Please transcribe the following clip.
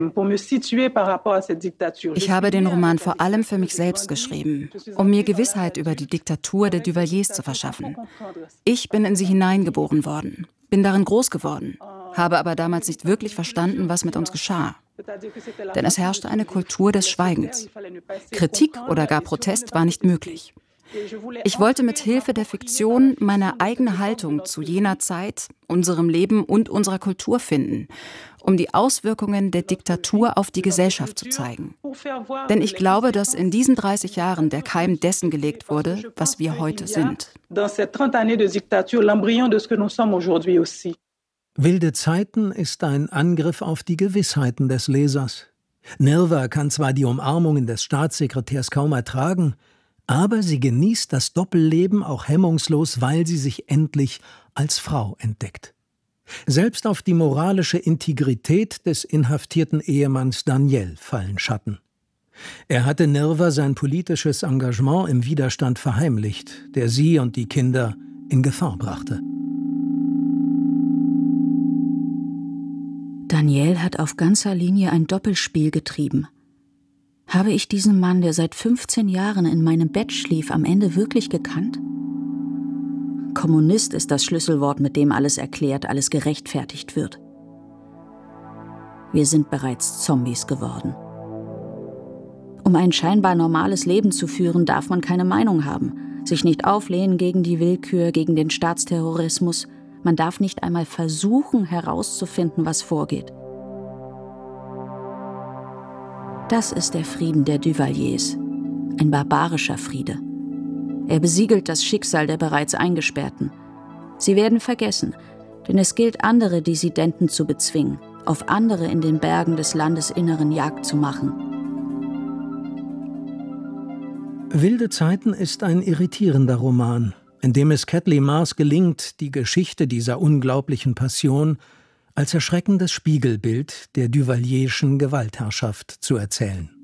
Ich habe den Roman vor allem für mich selbst geschrieben, um mir Gewissheit über die Diktatur der Duvaliers zu verschaffen. Ich bin in sie hineingeboren worden, bin darin groß geworden, habe aber damals nicht wirklich verstanden, was mit uns geschah. Denn es herrschte eine Kultur des Schweigens. Kritik oder gar Protest war nicht möglich. Ich wollte mit Hilfe der Fiktion meine eigene Haltung zu jener Zeit, unserem Leben und unserer Kultur finden, um die Auswirkungen der Diktatur auf die Gesellschaft zu zeigen. Denn ich glaube, dass in diesen 30 Jahren der Keim dessen gelegt wurde, was wir heute sind. Wilde Zeiten ist ein Angriff auf die Gewissheiten des Lesers. Nirva kann zwar die Umarmungen des Staatssekretärs kaum ertragen, aber sie genießt das Doppelleben auch hemmungslos, weil sie sich endlich als Frau entdeckt. Selbst auf die moralische Integrität des inhaftierten Ehemanns Daniel fallen Schatten. Er hatte Nirva sein politisches Engagement im Widerstand verheimlicht, der sie und die Kinder in Gefahr brachte. Daniel hat auf ganzer Linie ein Doppelspiel getrieben. Habe ich diesen Mann, der seit 15 Jahren in meinem Bett schlief, am Ende wirklich gekannt? Kommunist ist das Schlüsselwort, mit dem alles erklärt, alles gerechtfertigt wird. Wir sind bereits Zombies geworden. Um ein scheinbar normales Leben zu führen, darf man keine Meinung haben, sich nicht auflehnen gegen die Willkür, gegen den Staatsterrorismus. Man darf nicht einmal versuchen, herauszufinden, was vorgeht. Das ist der Frieden der Duvaliers, ein barbarischer Friede. Er besiegelt das Schicksal der bereits Eingesperrten. Sie werden vergessen, denn es gilt, andere Dissidenten zu bezwingen, auf andere in den Bergen des Landesinneren Jagd zu machen. Wilde Zeiten ist ein irritierender Roman, in dem es Kathleen Mars gelingt, die Geschichte dieser unglaublichen Passion als erschreckendes Spiegelbild der duvalierschen Gewaltherrschaft zu erzählen.